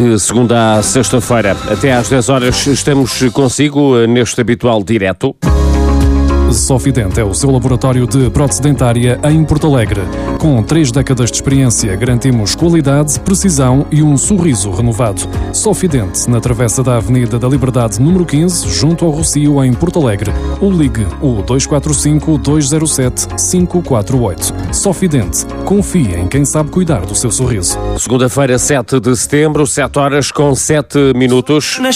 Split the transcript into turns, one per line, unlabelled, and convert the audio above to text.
De segunda a sexta-feira, até às 10 horas, estamos consigo neste habitual direto.
Sofident é o seu laboratório de prótese dentária em Porto Alegre. Com 3 décadas de experiência, garantimos qualidade, precisão e um sorriso renovado. Sofident, na travessa da Avenida da Liberdade, número 15, junto ao Rocio, em Porto Alegre. Ou ligue o 245-207-548. Sofident. Confie em quem sabe cuidar do seu sorriso.
Segunda-feira, 7 de setembro, 7 horas com 7 minutos.